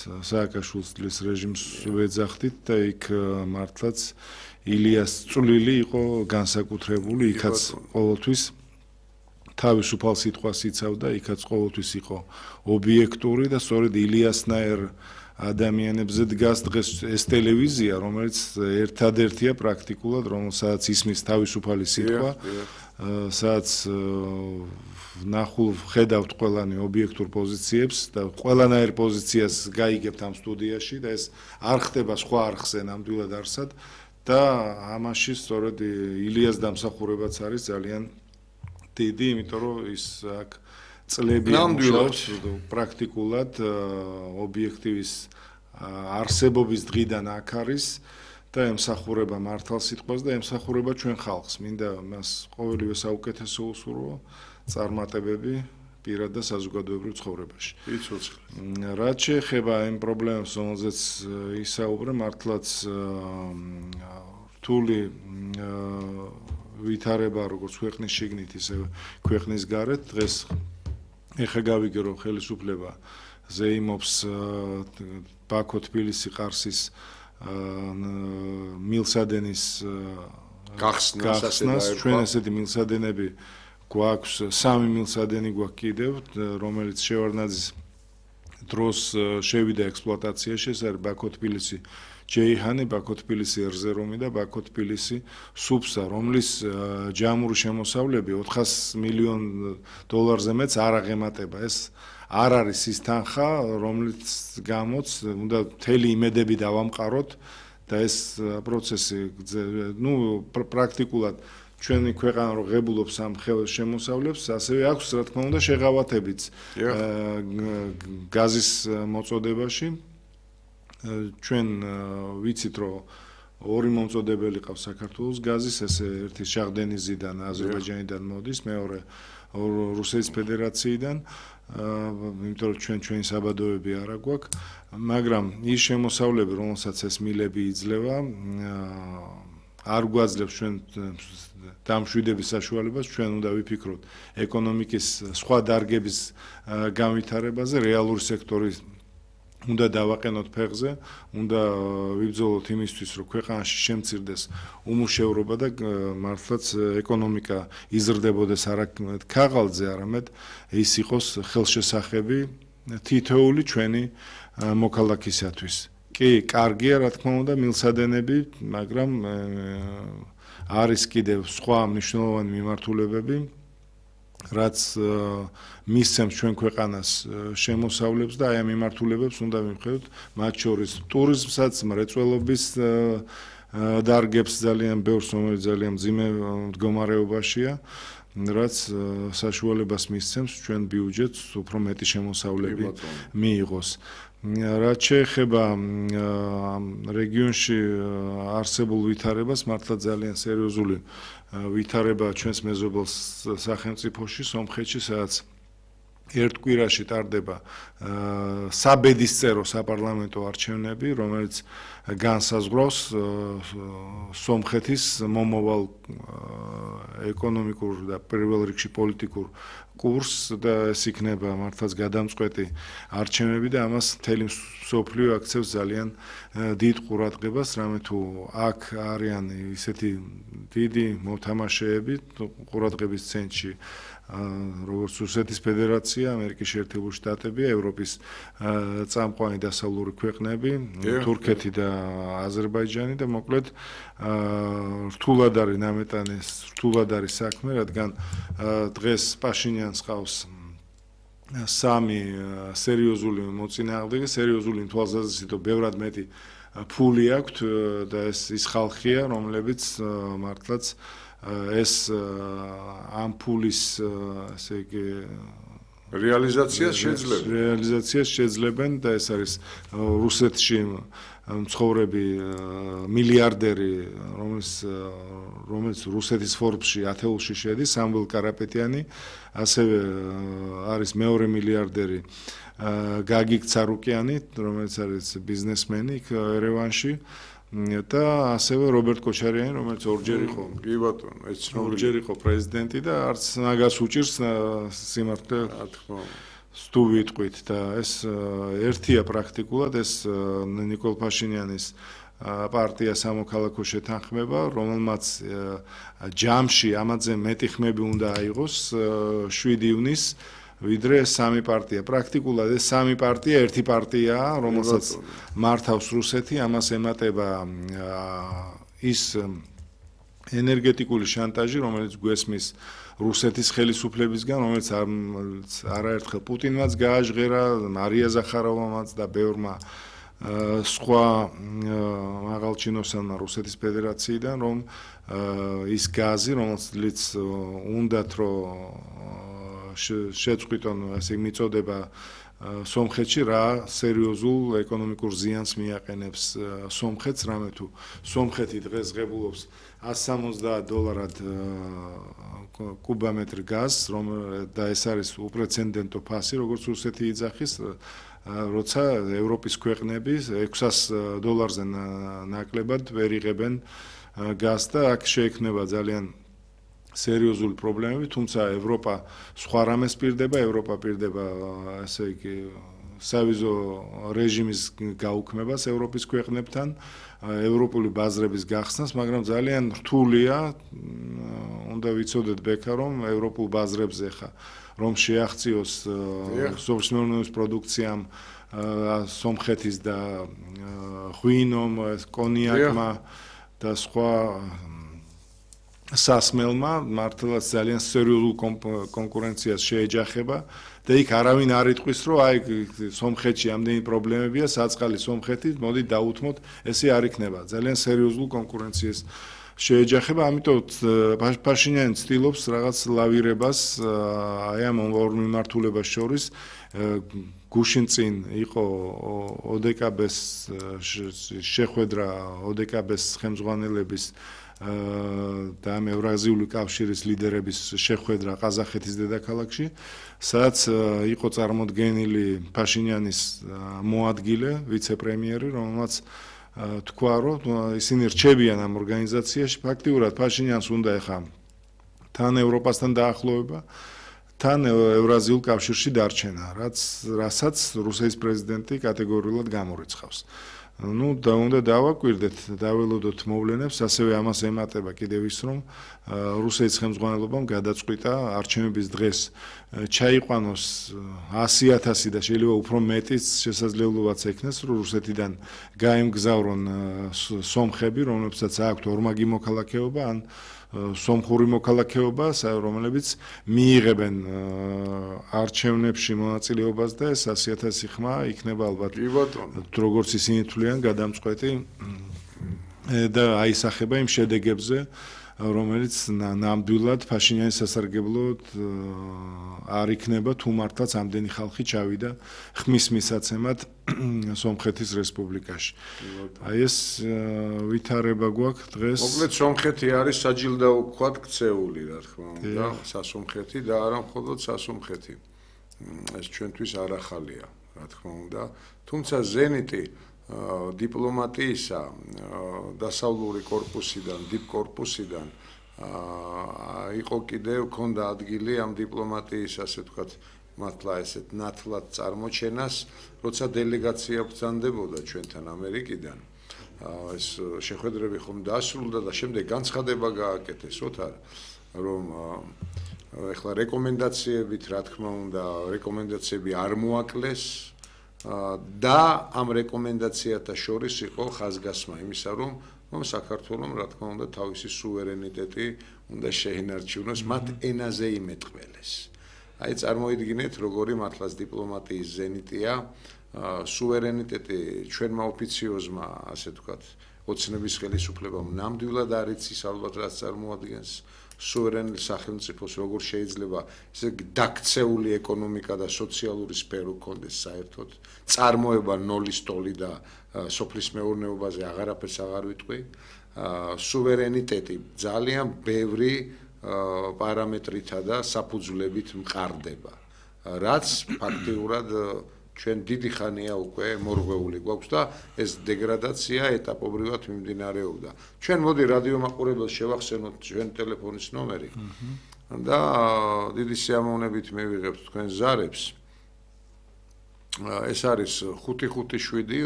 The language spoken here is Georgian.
სააკაშვილის რეჟიმს ვეძახდით და იქ მართლაც ილიას წვლილი იყო განსაკუთრებული, იქაც ყოველთვის თავისუფალ სიტყვას იცავდა, იქაც ყოველთვის იყო ობიექტური და სწორედ ილიასნაირ ადამიანებზე დგას დღეს ეს ტელევიზია, რომელიც ერთადერთია პრაქტიკულად, რომელსაც ისმის თავისუფალი სიტყვა, სადაც ნახულ ხედავთ ყველანი ობიექტურ პოზიციებს და ყველანაირ პოზიციას გაიგებთ ამ სტუდიაში და ეს არ ხდება სხვა არხზე ნამდვილად არსად და ამაში სწორედ ილიას დამსახურებაც არის ძალიან დიდი, იმიტომ რომ ის აქ წლები მუშაობს პრაქტიკულად ობიექტივის არსებობის დღიდან აქ არის და ემსახურება მართალ სიტყვას და ემსახურება ჩვენ ხალხს. მინდა მას ყოველივე საუკეთესო უსურვო წარმატებები პირად და საზოგადოებრივ ცხოვრებაში. რაც შეეხება იმ პრობლემებს, რომელზეც ისაუბრე, მართლაც რთული ვითარება როგორც ქვეყნის შიგნით, ისე ქვეყნის გარეთ. დღეს ეხა გავიგე, რომ ხელისუფლება ზეიმობს ბაქო-თბილისი ყარსის მილსადენის გახსნას. ჩვენ ესეთი მილსადენები გვაქვს, 3 მილსადენი გვაქვს კიდევ, რომელიც შევარდნაძის დროს შევიდა ექსპლუატაციაში. ეს არის ბაქო-თბილისი ჯეიჰანი, ბაქო-თბილისი ერზერუმი და ბაქო-თბილისი სუფსა, რომლის ჯამური შემოსავლები 400 მილიონ დოლარზე მეც არ აღემატება. ეს არ არის ის თანხა, რომლის გამოც უნდა მთელი იმედები დავამყაროთ და ეს პროცესი, პრაქტიკულად ჩვენი ქვეყანა რო ღებულობს ამ შემოსავლებს, ასევე აქვს რა თქმა უნდა შეღავათებიც გაზის მოწოდებაში. ჩვენ ვიცით, რომ ორი მომწოდებელი ყავს საქართველოს გაზის, ესე ერთი შაღდენიზიდან, აზერბაიჯანიდან მოდის, მეორე რუსეთის ფედერაციიდან, იმიტომ რომ ჩვენი საბადოები არ აქვს, მაგრამ ის შემოსავლები, რომელსაც ეს მილები იძლევა, არ გვაძლევს ჩვენ დამშვიდების საშუალებას, ჩვენ უნდა ვიფიქროთ ეკონომიკის სხვა დარგების განვითარებაზე, რეალური სექტორის უნდა დავაყენოთ ფეხზე, უნდა ვიბრძოლოთ იმისთვის, რომ ქვეყანაში შემცირდეს უმუშევრობა და მართლაც ეკონომიკა იზრდებოდეს არა ქაღალდზე, არამედ ის იყოს ხელშესახები თითოეული ჩვენი მოქალაქისათვის. კი, კარგია, რა თქმა უნდა, მილსადენები, მაგრამ არის კიდევ სხვა მნიშვნელოვანი მიმართულებები, რაც მისცემს ჩვენ ქვეყანას შემოსავლებს და აი ამ მიმართულებებს უნდა მივხედოთ, მათ შორის ტურიზმსაც, მრეწველობის დარგებს ძალიან ბევრს, რომელიც ძალიან მძიმე მდგომარეობაშია, რაც საშუალებას მისცემს ჩვენ ბიუჯეტს უფრო მეტი შემოსავლები მიიღოს. რაც შეეხება რეგიონში არსებულ ვითარებას, მართლა ძალიან სერიოზული ვითარება ჩვენს მეზობელ სახელმწიფოში, სომხეთში, სადაც ერთ კვირაში ტარდება საბედისწერო საპარლამენტო არჩევნები, რომელიც განსაზღვრავს სომხეთის მომავალ ეკონომიკურ და პირველ რიგში პოლიტიკურ კურსს და ეს იქნება მართლაც გადამწყვეტი არჩევნები და ამას მთელი მსოფლიო აქცევს ძალიან დიდ ყურადღებას, რამე თუ აქ არიან ისეთი დიდი მოთამაშეები ყურადღების ცენტრში, როგორც რუსეთის ფედერაცია, ამერიკის შეერთებული შტატები, ევროპის წამყვანი დასავლური ქვეყნები, თურქეთი და აზერბაიჯანი და მოკლედ რთულად არის ნამეტანის, რთულად არის საქმე, რადგან დღეს პაშინიანს ყავს 3 სერიოზული მოწინააღმდეგე, სერიოზული თვალსაზრისით, რომ ბევრად მეტი ფული აქვთ და ეს ის ხალხია, რომლებიც მართლაც ეს ამ ფულის ესე იგი რეალიზაციას შეძლებენ და ეს არის რუსეთში მცხოვრები მილიარდერი, რომელიც რუსეთის ფორბსში ათეულში შედის, სამվել კარაპეტიანი, ასევე არის მეორე მილიარდერი გაგիկ ცარუკიანი, რომელიც არის ბიზნესმენი ერევანში და ასევე რობერტ კოჩარიანი, რომელიც ორჯერ იყო, კი ბატონო, ორჯერ იყო პრეზიდენტი და არც მაგას უჭირს სიმართლე, რა თქმა უნდა. თუ ვიტყვით და ეს ერთია პრაქტიკულად ეს ნიკოლ ფაშინიანის პარტია სამოქალაქო შეთანხმება, რომელმაც ჯამში ამაზე მეტი ხმები უნდა აიღოს 7 ივნისს, ვიდრე სამი პარტია. პრაქტიკულად ეს სამი პარტია ერთი პარტიაა, რომელსაც მართავს რუსეთი, ამას ემატება ის ენერგეტიკული შანტაჟი, რომელიც გვესმის რუსეთის ხელისუფლებისგან, რომელიც არაერთხელ პუტინმაც გააჟღერა, მარია ზახაროვამაც და ბევრმა სხვა მაღალჩინოსანმა რუსეთის ფედერაციიდან, რომ ის გაზი, რომელსაც უნდათ რომ შეწყვიტონ, ასე მიწოდება სომხეთში რა სერიოზულ ეკონომიკურ ზიანს მიაყენებს სომხეთს, რამე თუ სომხეთი დღესდღეობებს $170 კუბომეტრი გაზს, და ეს არის უპრეცედენტო ფასი, როგორც რუსეთი იძახის, როცა ევროპის ქვეყნები $600-ზე ნაკლებად ვერ იღებენ გაზს და აქ შეექმნება ძალიან სერიოზული პრობლემები, თუმცა ევროპა სხვა რამეს პირდება, ევროპა პირდება, ასე იგი, სავიზო რეჟიმის გაუქმებას ევროპის ქვეყნებთან, ევროპული ბაზრების გახსნას, მაგრამ ძალიან რთულია, უნდა ვიცოდეთ ბექა, რომ ევროპულ ბაზრებზე ხა რომ შეაღწიოს სოფლის პროდუქციამ სომხეთის და ღვინომ, კონიაკმა და სხვა სასმელმა მართლაც ძალიან სერიოზულ კონკურენციას შეეჯახება და იქ არავინ არ იტყვის, რომ აი სომხეთში ამდენი პრობლემებია, საწყალი სომხეთი, მოდი დაუთმოთ, ესე არ იქნება. ძალიან სერიოზულ კონკურენციას შეეჯახება, ამიტომ ფაშინიანი ცდილობს რაღაც ლავირებას აი ამ ორ მიმართულებას შორის. გუშინ წინ იყო ოდეკაბეს შეხვედრა ოდეკაბეს ხელმძღვანელების და ევრაზიული კავშირის ლიდერების შეხვედრა ყაზახეთის დედაქალაქში, სადაც იყო წარმოდგენილი ფაშინიანის მოადგილე, ვიცე-პრემიერი, რომელმაც თქვა, რომ ისინი რჩებიან ამ ორგანიზაციაში, ფაქტიურად ფაშინიანს უნდა ეხა თან ევროპასთან დაახლოვება, თან ევრაზიულ კავშირში დარჩენა, რასაც რუსეთის პრეზიდენტი კატეგორიულად გამორიცხავს. უნდა დავაკვირდეთ, დაველოდოთ მოვლენებს, ასევე ამას ემატება კიდევ ის, რომ რუსეთის ხელმძღვანელობამ გადაწყვიტა არჩევნების დღეს ჩაიყვანოს 100,000 და შეიძლება უფრო მეტიც შესაძლებლობაც ექნეს, რომ რუსეთიდან გაემგზავრონ სომხები, რომლებსაც აქვთ ორმაგი მოქალაქეობა ან სომხური მოქალაქეობა, რომლებიც მიიღებენ არჩევნებში მონაწილეობას და ეს 100,000 ხმა იქნება ალბათ როგორც ისინი თვლიან გადამწყვეტი და აისახება იმ შედეგებზე, რომელიც ნამდვილად ფაშინიანის სასარგებლოდ არ იქნება, თუ მართლაც ამდენი ხალხი ჩავიდა ხმის მისაცემად სომხეთის რესპუბლიკაში. აი ეს ვითარება გვაქვს დღეს. მოკლედ სომხეთი არის საჯილდაო ვქვათ ქცეული, რა თქმა უნდა, სასომხეთი და არა მხოლოდ სასომხეთი. ეს ჩვენთვის არ ახალია, რა თქმა უნდა, თუმცა ზენიტი დიპლომატიისა დასავლური კორპუსიდან, დიპკორპუსიდან იყო კიდევ ქონდა ადგილი ამ დიპლომატიის, ასე ვთქვათ, მართლა ესეთ ნათლად წარმოჩენას, როცა დელეგაცია ბრძანდებოდა ჩვენთან ამერიკიდან. ეს შეხვედრები ხომ დასრულდა და შემდეგ განცხადება გააკეთეს, რომ ეხლა რეკომენდაციებით, რა თქმა უნდა, რეკომენდაციები არ მოაკლეს. და ამ რეკომენდაციათა შორის იყო ხაზგასმა იმისა, რომ საქართველოს, რა თქმა უნდა, თავისი სუვერენიტეტი უნდა შეინარჩუნოს, მათ ენაზე იმეტყველეს. აი წარმოიდგინეთ, როგორი მართლაც დიპლომატიის ზენიტია, სუვერენიტეტი ჩვენმა ოფიციოზმა, ასე ვთქვათ, ოცნების ხელისუფლებამ ნამდვილად არ იცის ალბათ რაც წარმოადგენს სუვერენული სახელმწიფოს, როგორ შეიძლება ესე დაქცეული ეკონომიკა და სოციალური სფერო გქონდეს საერთოდ, წარმოება ნოლის ტოლი და სოფლის მეურნეობაზე აღარაფერს აღარ ვიტყვი, სუვერენიტეტი ძალიან ბევრი პარამეტრითა და საფუძვლებით მყარდება, რაც ფაქტიურად ჩვენ დიდი ხანია უკვე მორღვეული გვაქვს და ეს დეგრადაცია ეტაპობრივად მიმდინარეობდა. ჩვენ მოდი რადიო მაყურებელს შევახსენოთ ჩვენ ტელეფონის ნომერი და დიდი სიამოვნებით მივიღებთ თქვენ ზარებს ეს არის 5-5-7